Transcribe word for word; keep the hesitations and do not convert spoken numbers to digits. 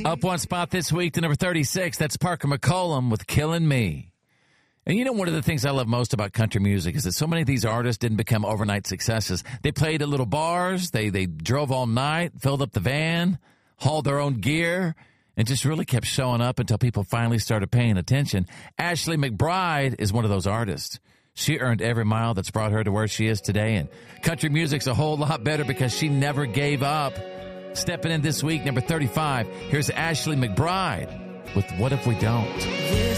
Up one spot this week to number thirty-six. That's Parker McCollum with Killing Me. And you know, one of the things I love most about country music is that so many of these artists didn't become overnight successes. They played at little bars. They, they drove all night, filled up the van, hauled their own gear, and just really kept showing up until people finally started paying attention. Ashley McBryde is one of those artists. She earned every mile that's brought her to where she is today. And country music's a whole lot better because she never gave up. Stepping in this week, number thirty-five, here's Ashley McBryde with What If We Don't?